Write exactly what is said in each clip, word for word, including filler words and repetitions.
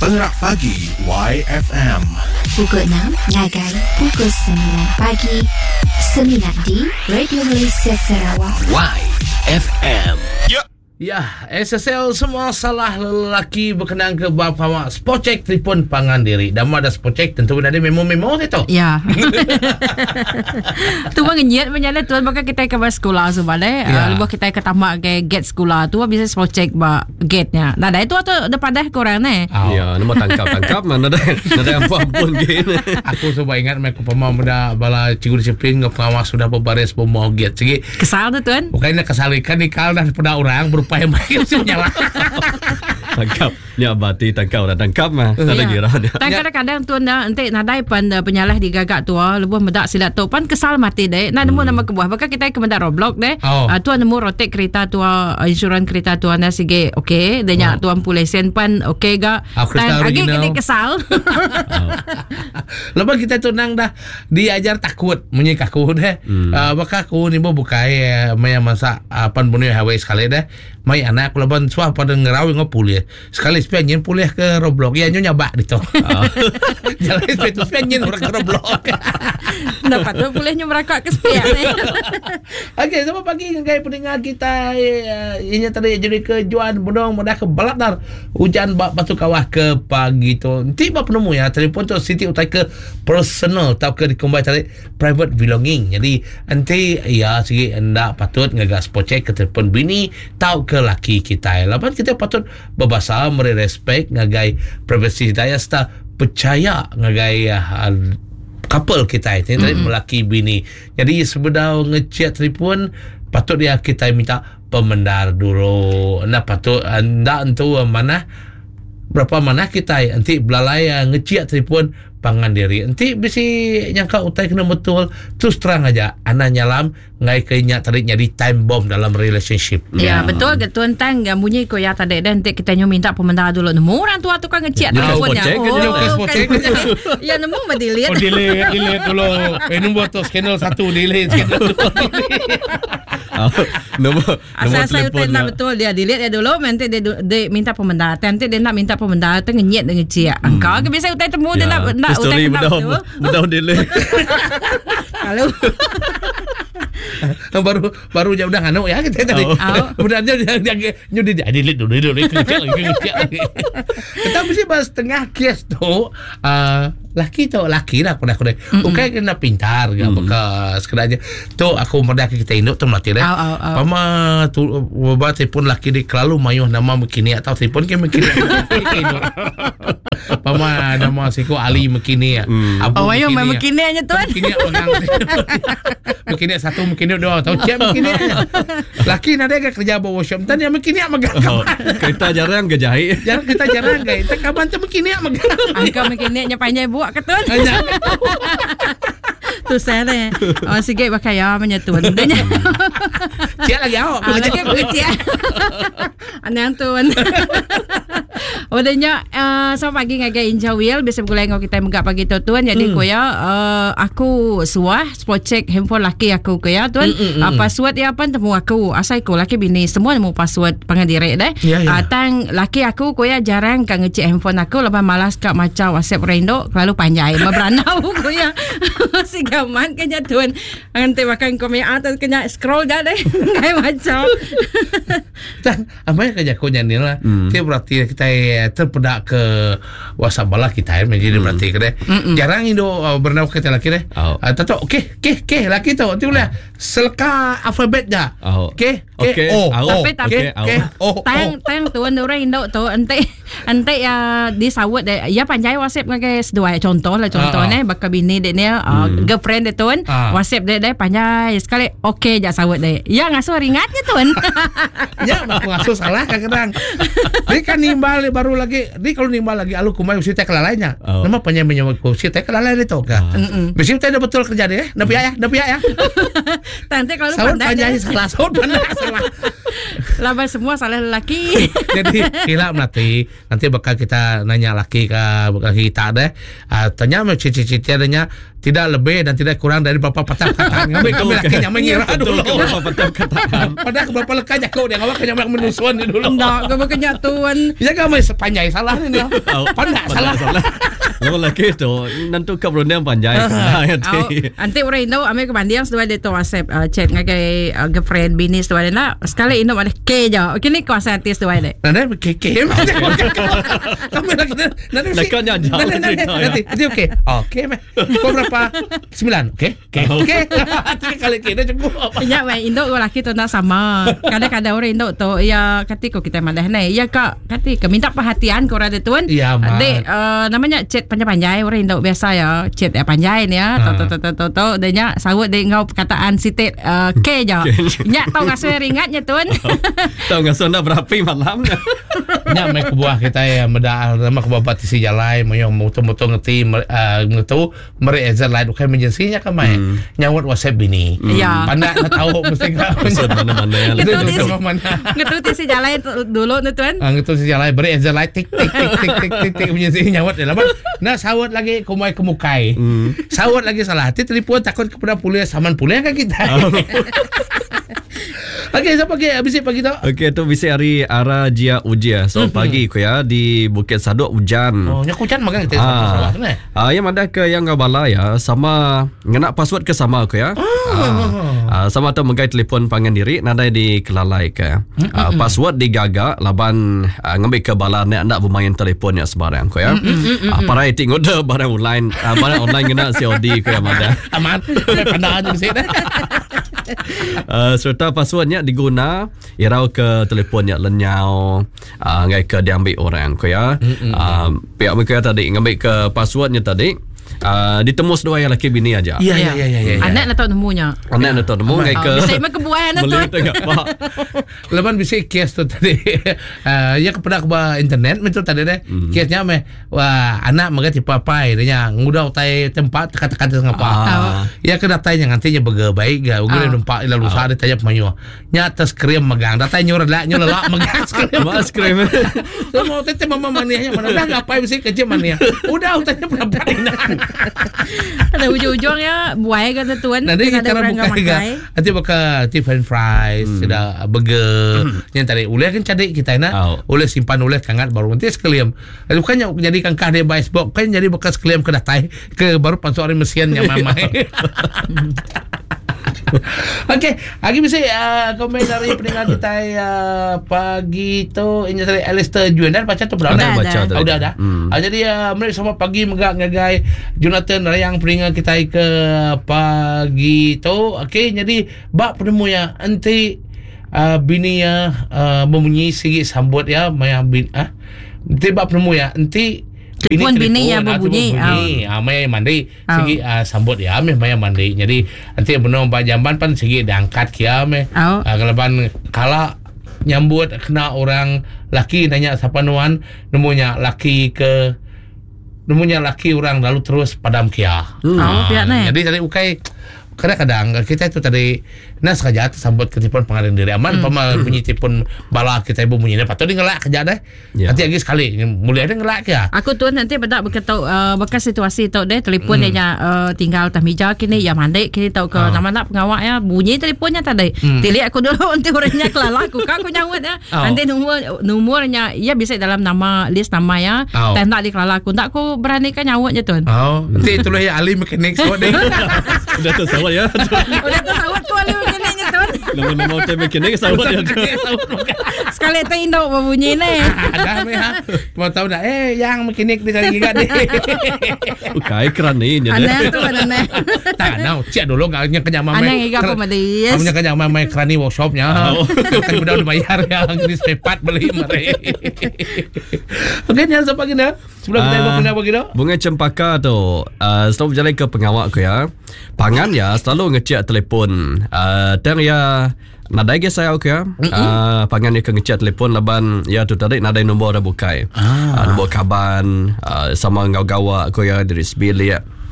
Perak Pagi Y F M. Pukul enam, Nagai. Pukul sembilan pagi. Sembilan di Radio Malaysia Sarawak. Y F M. Ya, S S L semua salah lelaki berkenaan ke bapa spot check telefon pangan diri. Dan ada spot check tentu ada memo-memo itu. Ya. Tu mengenyat menyala tuan maka kita ke sekolah sebenarnya. Ya. Uh, Lepas kita ke tamak ke gate sekolah tu bisa spot check ba gate-nya. Nah, dah itu atau depan dah korang ni. Oh. Ya, nama tangkap-tangkap mana dah. Ada yang pun gini. Aku coba ingat mereka pemau muda bala cikgu disiplin ngau pengawas sudah berbaris pemau gate sikit. Kesal tu tuan. Bukannya kesalikan ni kal dah pada orang berupaya baik mesti menyala. Tangkap. Ni abati tangkap dah tangkap mah. Tak ada kira dia. Dan kadang-kadang tuan dah nanti nadai pan uh, penyalah digagak tua lebuh medak silat tu pan kesal mati deh. Nah nemu nama kebuah maka kita ke mendak Roblox deh. Oh. Uh, tuan nemu rotek kereta tua uh, insuran kereta tua na sige okey denya Oh. tuan pulesen pan okey ga. Oh, kereta Dan agi original. kita kesal. Lepas kita tunang dah diajar takut menyi kaku deh. Hmm. Uh, maka aku ni mau bukai maya masak pan bunyi hawe sekali deh. Mai anak aku leban suah pada ngerawi ngopulih. Sekali sepianyin pulih ke Roblox. Ya nyonya bak dito. Jalan itu sepianyin orang ke Roblox. Dapat tu pulihnya merakak ke sepiak ni. Okey, selamat pagi dengan pendengar kita. Uh, ini tadi jadi ke Juan Bedong mudah ke Baladar. Hujan bak batu kawah ke pagi tu. Tiba penemu ya telefon tu Siti utai ke personal tau ke dikombai tadi private belonging. Jadi nanti ya segi anda patut ngagas pocek ke telefon bini tau ke laki kita. Lepas kita patut berbahasa meri respect ngagai privacy daya serta percaya ngagai uh, couple kita itu mm-hmm. melaki bini. Jadi sebenarnya ngechat telefon patut dia kita minta pemendar dulu. Nah patut anda entu mana berapa mana kita nanti belalai ngechat telefon pangan diri. Nanti bisi nyangka utai kena betul. Terus terang aja anak nyalam ngai kenya tadi jadi time bomb dalam relationship. Ya, betul ke tuan tang yang bunyi ko ya tadi dan nanti kita nyu minta pemendar dulu nemu orang tua tukang ngechat Ya, telefonnya. spot check ke dia? Okey, spot check. Ya nemu mah dilihat. Oh delete, delete dulu. Eh nombor tu skandal satu delete, skandal dua delete. Nombor nombor Asal-asal telefon. nak betul dia dilihat dia dulu nanti dia, dia minta pemendar nanti dia nak minta pemendar tu ngenyet dengan ngechat. Angka ke biasa utai temu dia nak nak Story utai mudah kenal tu. mudah delay. Kalau baru baru jauh dah anu ya kita tadi. Oh. Kemudian dia dia dia nyudi dia delete dulu dulu ngechat lagi ngechat lagi. Kita mesti bahas tengah kes tu uh, laki tu laki lah pada aku deh. Bukan kena pintar ke bekas sekedarnya. Tu aku pada kita induk tu mati deh. Au, au, au. Pama tu buat telefon laki dia kelalu mayuh nama begini atau telefon ke begini. Pama nama siku Ali begini ya. oh ayo memang kini aja tuan. Begini orang. Begini satu begini dua tahu siap begini. Laki nada ke kerja bawa workshop dan yang begini megang. Oh, kereta jarang ke jahit. Jarang kita jarang guys. Tak kapan tu begini megang. Angka mungkin nya panjang buat ke tuan. Tu saya ni. Oh sikit pakai ya menyatuan. Siap lagi awak. Ah lagi kecil. Anang tuan. Odanya uh, so pagi ngagai injawil bisa gulai ngau kita megak pagi tu tuan. Jadi ko ya uh, aku suah spot check handphone laki aku ko ya tuan. Mm, mm, Uh, mm. password dia apa temu aku. Asai ko laki bini semua nemu password pengadiri deh. Ya, ya. Uh, tang laki aku ko ya jarang kan ngecek handphone aku lepas malas kat macam WhatsApp rendo lalu panjai membranau ko ya. Si gaman kenya tuan. Nanti makan komen atas kenya scroll dah deh. Kayak macam. Dan apa yang kerja kau nyanyi lah. Kita berarti kita terpedak ke WhatsApp bala kita ya. Menjadi berarti ke deh. Jarang Indo uh, bernau kita laki deh. Oh. Uh, Tahu okey okey okey laki tu. Tu boleh seleka alfabet dah. Oh. Okey Okey. O Au. O Tapi tak- okey Okey, okey O Tang tang tuan orang Indo tu ente ente ya disawat deh. Ya panjai WhatsApp ngagai sedua contoh lah contoh Ah, ah. ni bakal bini dia ni uh, girlfriend dia tuan Ah. WhatsApp dia deh panjai sekali okey jak sawat deh. Ya ngasuh ringatnya tuan. Ya, aku ngasuh salah kadang-kadang. Dia kan nimbal baru lagi. Dia kalau nimbal lagi alu kumai mesti tak kelalainya. Oh. Nama penyamanya mesti tak kelalai itu kan. Mesti tak ada betul kerja dia. Dah pihak ya, dah pihak ya. Tante kalau Saud pandai panjang deh. salah, saud pandai salah. Laban semua salah lelaki. Jadi hilap nanti nanti bakal kita nanya laki ke laki kita deh. Uh, tanya cita-cita adanya tidak lebih dan tidak kurang dari berapa patah kataan. Ngambil kami lakinya mengira dulu. Berapa patah kataan. Padahal berapa lekanya kau dia ngawak kanya menusuan ni dulu. Ndak, kau kena tuan. Ya kami sepanjang salah ni dah. Pandai salah. Lalu laki tu nanti keberundian panjang. Nanti orang Indo ambil kebandian sedua dia tu WhatsApp uh, chat ngagai uh, girlfriend bini sedua dia nak sekali Indo ada K je. Okey ni kau saya artis sedua dia. Nana K K. Kami lagi nana lekanya jauh. Nanti nanti okey. Okey meh. Kau berapa? Sembilan. Okey. Okey. Okey. Tiga kali K dah cukup. Ya meh Indo kau laki tu nak sama. Kadang-kadang orang Indo tu ya kati kau kita madah ni. Ya kak kati kau minta perhatian kau ada tuan. Ya mak. Dek uh, namanya chat panjang-panjang orang Indo biasa ya chat ya panjang ya. Tahu tahu tahu tahu tahu dia nya sawut dia ngau perkataan sitet uh, K je. Nya tahu ngasuh ringatnya tuan. Tahu ngasuh nak berapi malam. Nya mai ke buah kita ya meda nama ke babat si jalai moyo moto-moto ngeti ngetu mere ezer lain ukai emergency-nya ka mai. Nyawat WhatsApp bini. Ya. Pandai tahu mesti ka mana-mana ya. Ngetu ti si jalai dulu tu tuan. Ah ngetu si jalai mere ezer lain tik tik tik tik tik tik tik emergency nyawat dia lah. Nah sawut lagi kumai kemukai. Sawut lagi salah. Ti telefon takut kepada polis saman polis kan kita. Okey, siapa ke habis pagi tu? Okey, tu bisa hari arah Jia Ujia. So mm-hmm. pagi ko ya di Bukit Saduk hujan. Oh, nyak hujan makan kita ah. sana. Ah, yang ada ke yang ngabala ya sama ngena password ke sama ko ya. Ah. Ah, sama tu mengkai telefon pangan diri nadai di kelalai ke. Mm-hmm. Ah, password digagak laban ah, ngambil ke bala nek ndak bermain telefonnya sebarang ko ya. Mm-hmm. Ah, parai tengok dah barang online, ah, barang online ngena C O D ko ya mada. Aman. Pandai aja sini. Uh, serta passwordnya diguna irau ke telefonnya lenyau uh, ngai ke diambil orang ko ya. Uh, pihak mereka tadi ngambil ke passwordnya tadi uh, ditemus dua yang laki bini aja. Ya ya ya ya. Anak nak tahu nemunya. Anak nak tahu nemu ngai ke. Bisa mak kebuah anak tu. Lepas bisa kes tu tadi. Uh, ya kepada ke internet itu tadi deh. Mm. Kesnya meh wah anak maga tipe apa dia ngudau tai tempat tekan-tekan ngapa. Ah. Ya ke datanya nantinya bege baik ga ugure numpak ila lusa dia tanya pemayu. Nya tas krim megang datanya nyurat la nyurat la megang krim. Mas krim. Semua tete mama manianya mana dah ngapain mesti kerja mania. Udah tanya pendapat ini. Ada ujung-ujungnya buai kan tuan. Nanti kita buka juga. Nanti buka Tiffany fries, sudah burger. Yang tadi uleh kan cadik kita nak. Uleh simpan uleh kangat baru nanti sekalian. Bukannya jadi kangkah dia baseball, kan jadi bekas sekalian ke datai ke baru pasuk hari mesinnya mamai. Okey, lagi bisa uh, komen dari pendengar kita uh, pagi tu ini dari Alistair Juan dan baca tu berapa? Dah baca oh, dah dah. Hmm. Uh, jadi uh, mereka semua pagi megak ngagai Jonathan yang pendengar kita ke pagi tu. Okey, jadi bak penemu ya nanti uh, bini ya uh, membunyi sikit sambut ya maya bin ah. Nanti bak penemu ya nanti telefon bini yang berbunyi. Ah, mai mandi segi uh, sambut ya, mai mai mandi. Jadi nanti benar Pak Jamban pan segi diangkat kia me. Oh. Uh, kalaban kala nyambut kena orang laki nanya siapa nuan, nemunya laki ke nemunya laki orang lalu terus padam kia. Hmm. Oh, uh, jadi tadi ukai kadang-kadang kita itu tadi nas kerja sambut ke telefon pengadaan diri aman hmm. pamal bunyi telefon bala kita ibu bunyi patut dia ngelak kerja dah yeah. Nanti lagi sekali mulia dia ngelak ya aku tuan nanti bedak berkata uh, bekas situasi tau deh telefon hmm. dia uh, tinggal atas meja kini ya mandi kini tau ke oh. nama nak pengawak ya bunyi telefonnya tadi hmm. tilik aku dulu nanti orangnya kelala aku kan aku nyawut ya oh. Nanti nomor nomornya ya bisa dalam nama list nama ya oh. Dan tak dikelala aku tak aku berani kan nyawutnya tuan oh. Nanti itulah ya ahli mekanik sawat deh udah tu sawat ya udah tu sawat tu ahli mekaniknya tuan nama-nama hotel mekanik sawat ya sekali tu Indo berbunyi ni ada ya mau tahu dah eh yang mekanik di sana gigat ni ukai keran ni aneh tu aneh tak tahu cek dulu gaknya kenyang mamai aneh gigat apa madis kamunya kenyang mamai kerani workshopnya kan udah udah bayar ya di sepat beli mari okey jangan sampai gini sebelum kita buat benda begini bunga cempaka tu uh, selalu berjalan ke pengawak aku ya pangan ya selalu ngecek telefon uh, dan ya nadai ke saya okey ya uh, pangan dia ke ngecek telefon laban ya tu tadi nadai nombor dah bukai ah. uh, nombor kaban uh, sama ngau gawa aku ya dari sebilik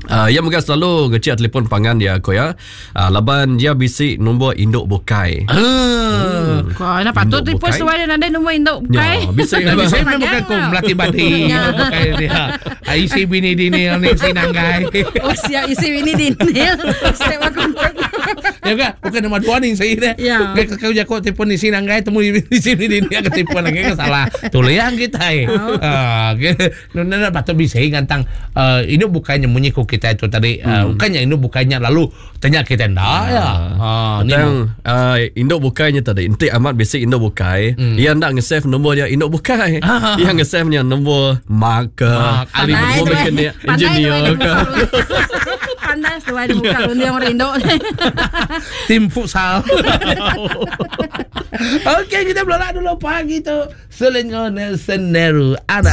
Uh, yang mungkin selalu ngecek telefon pangan dia ko ya. Uh, laban dia bisik nombor induk bukai. Ah. Kau nak patut Induk telefon bukai. sesuai dengan ada nombor induk Ya, bukai. bisik Tapi saya Panggil memang bukan tau. melatih badi. Bukan dia. Isi bini dini ni sinanggai. Oh siap isi ini dinil. Step aku. Ya kan? Bukan nama dua ni saya dah. Ya. Kau jago telefon di sinanggai temu di sini dini aku telefon lagi kan salah. Tulian kita eh. Ah, nona patut bisa ngantang ini bukannya menyikut kita itu tadi. Bukannya ini bukannya lalu tanya kita ndak ya. Ah, ni Yang uh, induk bukainya tadi intik amat basic induk bukai. Hmm. Ia nak nge-save nombor dia induk bukai. Ah. Ia nge-save-nya nombor Mark ke, Mark, Ali Pandai nombor tu, engineer, pandai engineer tu, ke. Pandai tu ada buka rundia orang Indo. tim futsal. Okey, kita belorak dulu pagi tu. Selengona Seneru. Anak